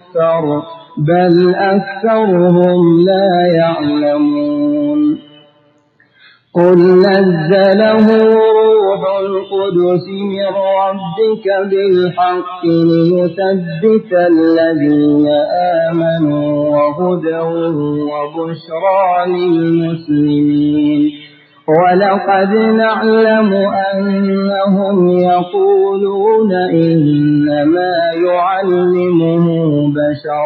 يفتر بل أكثرهم لا يعلمون قل نزله روح القدس من ربك بالحق ليثبت الذين آمنوا وهدى وبشرى للمسلمين ولقد نعلم أنهم يقولون إنما يعلمه بشر